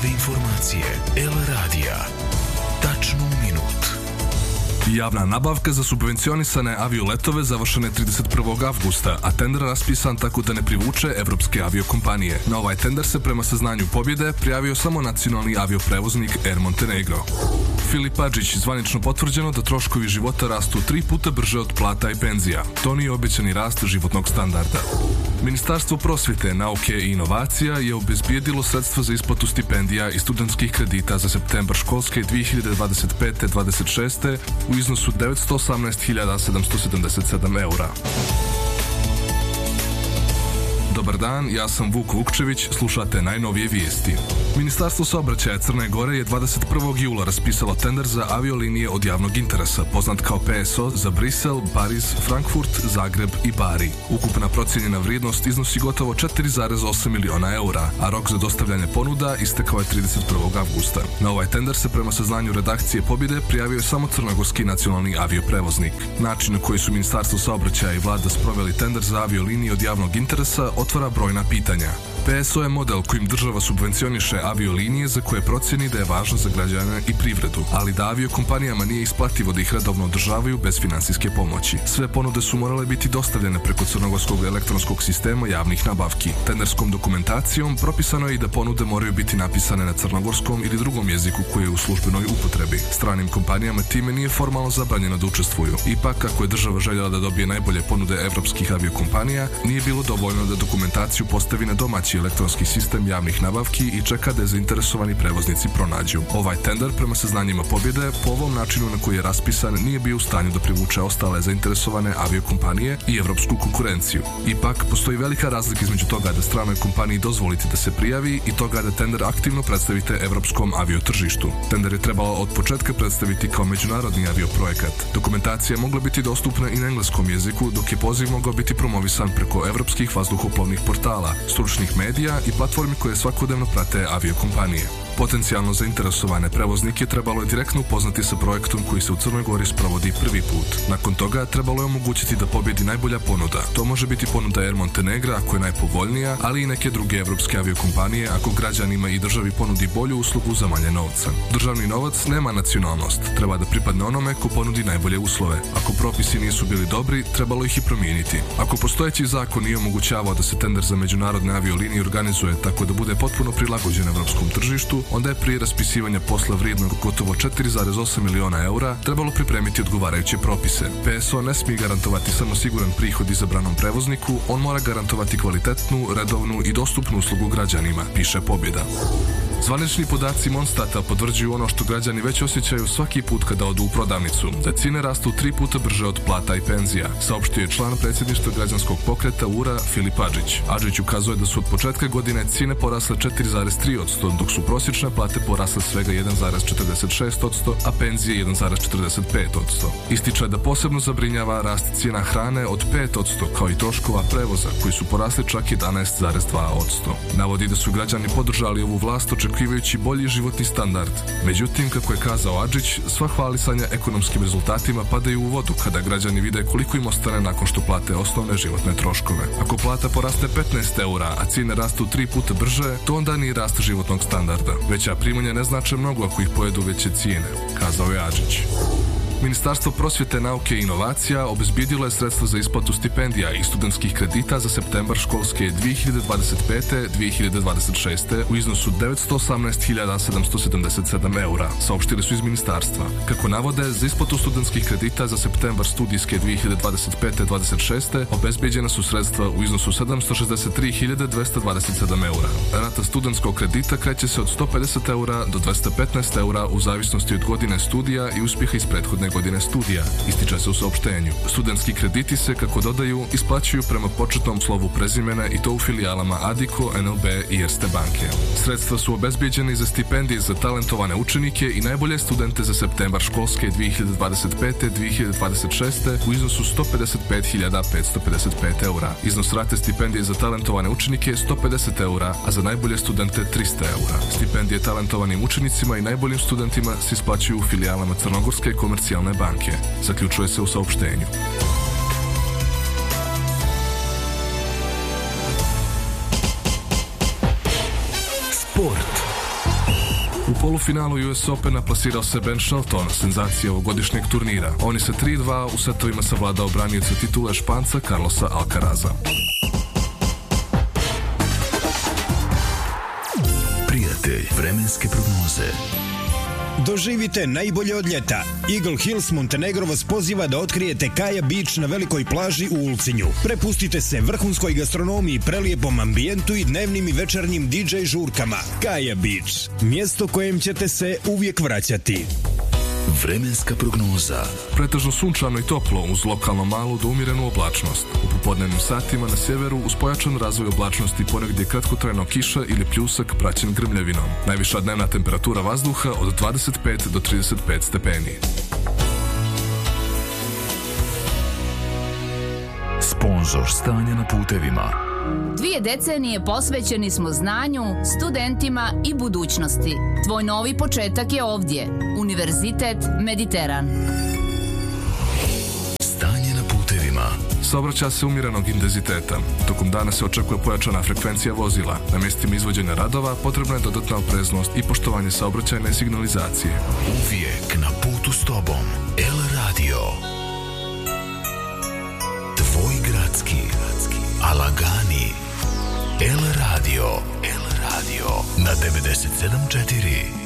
Prave informacije. El Radija. Tačno u minut. Javna nabavka za subvencionisane avioletove završena je 31. avgusta, a tender raspisan tako da ne privuče evropske aviokompanije. Na ovaj tender se prema saznanju pobjede prijavio samo nacionalni avioprevoznik Air Montenegro. Filip Adžić, zvanično potvrđeno da troškovi života rastu 3 puta brže od plata i penzija. To nije obećani rast životnog standarda. Ministarstvo prosvjete, nauke i inovacija je obezbijedilo sredstva za isplatu stipendija i studentskih kredita za septembar školske 2025-26 u iznosu 918.777 eura. Dobar dan, ja sam Vuk Vukčević, slušate najnovije vijesti. Ministarstvo saobraćaja Crne Gore je 21. jula raspisalo tender za aviolinije od javnog interesa, poznat kao PSO, za Brisel, Pariz, Frankfurt, Zagreb i Bari. Ukupna procijenjena vrijednost iznosi gotovo 4,8 miliona eura, a rok za dostavljanje ponuda istekao je 31. avgusta. Na ovaj tender se prema saznanju redakcije Pobjede prijavio samo crnogorski nacionalni avioprevoznik. Način na koji su Ministarstvo saobraćaja i vlada sproveli tender za aviolinije od javnog interesa otvara brojna pitanja. PSO je model kojim država subvencioniše aviolinije za koje procjeni da je važno za građane i privredu, ali da aviokompanijama nije isplativo da ih redovno održavaju bez finansijske pomoći. Sve ponude su morale biti dostavljene preko crnogorskog elektronskog sistema javnih nabavki. Tenderskom dokumentacijom propisano je i da ponude moraju biti napisane na crnogorskom ili drugom jeziku koji je u službenoj upotrebi. Stranim kompanijama time nije formalno zabranjeno da učestvuju. Ipak, ako je država željela da dobije najbolje ponude evropskih aviokompanija, nije bilo dovoljno da dokumentaciju postavi na domaći elektronski sistem javnih nabavki i čeka da je zainteresovani prevoznici pronađu. Ovaj tender, prema saznanjima Pobjede, po ovom načinu na koji je raspisan, nije bio u stanju da privuče ostale zainteresovane aviokompanije i evropsku konkurenciju. Ipak, postoji velika razlika između toga da stranoj kompaniji dozvolite da se prijavi i toga da tender aktivno predstavite evropskom aviotržištu. Tender je trebalo od početka predstaviti kao međunarodni avioprojekat. Dokumentacija je mogla biti dostupna i na engleskom jeziku, dok je poziv mogao biti promovisan preko evropskih vazduhoplovnih portala, stručnih medija i platformi koje svakodnevno prate aviokompanije. Potencijalno zainteresovane prevoznike trebalo je direktno upoznati sa projektom koji se u Crnoj Gori sprovodi prvi put. Nakon toga trebalo je omogućiti da pobjedi najbolja ponuda. To može biti ponuda Air Montenegra ako je najpovoljnija, ali i neke druge evropske aviokompanije ako građanima i državi ponudi bolju uslugu za manje novca. Državni novac nema nacionalnost. Treba da pripadne onome ko ponudi najbolje uslove. Ako propisi nisu bili dobri, trebalo ih i promijeniti. Ako postojeći zakon nije omogućavao da se tender za međunarodne aviolinije organizuje tako da bude potpuno prilagođen evropskom tržištu, onda je prije raspisivanja posla vrijednog gotovo 4,8 miliona eura trebalo pripremiti odgovarajuće propise. PSO ne smije garantovati samo siguran prihod izabranom prevozniku, on mora garantovati kvalitetnu, redovnu i dostupnu uslugu građanima, piše Pobjeda. Zvanični podaci Monstata potvrđuju ono što građani već osjećaju svaki put kada odu u prodavnicu, da cijene rastu 3 puta brže od plata i penzija, saopštio je član predsjedništva građanskog pokreta URA Filip Adžić. Adžić ukazuje da su od početka godine cijene porasle 4,3%, dok su prosječne plate porasle svega 1,46%, a penzije 1,45%. Ističe da posebno zabrinjava rast cijena hrane od 5%, kao i troškova prevoza, koji su porasli čak 11,2%. Navodi da su građani podržali ovu vlast očekivajući bolji životni standard. Međutim, kako je kazao Adžić, sva hvalisanja ekonomskim rezultatima padaju u vodu kada građani vide koliko im ostane nakon što plate osnovne životne troškove. Ako plata poraste 15 eura, a cijene rastu 3 puta brže, to onda nije rast životnog standarda. Veća primanja ne znače mnogo ako ih pojedu veće cijene, kazao je Adžić. Ministarstvo prosvjete, nauke i inovacija obezbijedilo je sredstva za isplatu stipendija i studentskih kredita za septembar školske 2025-2026 u iznosu 918.777 eura, saopštili su iz ministarstva. Kako navode, za isplatu studentskih kredita za septembar studijske 2025-26 obezbijeđena su sredstva u iznosu 763.227 eura. Rata studentskog kredita kreće se od 150 eura do 215 eura u zavisnosti od godine studija i uspjeha iz prethodne godine studija, ističe se u saopštenju. Studentski krediti se, kako dodaju, isplaćuju prema početnom slovu prezimena i to u filijalama Adiko, NLB i Erste banke. Sredstva su obezbijeđene za stipendije za talentovane učenike i najbolje studente za septembar školske 2025-2026 u iznosu 155.555 eura. Iznos rate stipendije za talentovane učenike je 150 eura, a za najbolje studente 300 eura. Stipendije talentovanim učenicima i najboljim studentima se isplaćuju u filijalama Crnogorske komercijalne banke, zaključuje se u saopštenju. Sport. polufinalu US Opena plasirao se Ben Shelton, senzacija ovogodišnjeg turnira. On je sa 3-2 u setovima savladao branioca titule Španca Carlosa Alcaraza. Prijatelj vremenske prognoze. Doživite najbolje od ljeta. Eagle Hills Montenegro vas poziva da otkrijete Kaja Beach na velikoj plaži u Ulcinju. Prepustite se vrhunskoj gastronomiji, prelijepom ambijentu i dnevnim i večernjim DJ žurkama. Kaja Beach. Mjesto kojem ćete se uvijek vraćati. Vremenska prognoza. Pretežno sunčano i toplo uz lokalno malu do umjerenu oblačnost. U popodnevnim satima na sjeveru uz pojačan razvoj oblačnosti ponegdje kratkotrajno kiša ili pljusak praćen grmljavinom. Najviša dnevna temperatura vazduha od 25 do 35 stepeni. Sponzor stanja na putevima. 2 decenije posvećeni smo znanju, studentima i budućnosti. Tvoj novi početak je ovdje. Univerzitet Mediteran. Stanje na putevima. Saobraćaj se umjerenog intenziteta. Tokom dana se očekuje pojačana frekvencija vozila. Na mjestima izvođenja radova potrebna je dodatna opreznost i poštovanje saobraćajne signalizacije. Uvijek na putu s tobom. El Radio. Tvoj gradski. Alagani. El Radio. Na 97.4.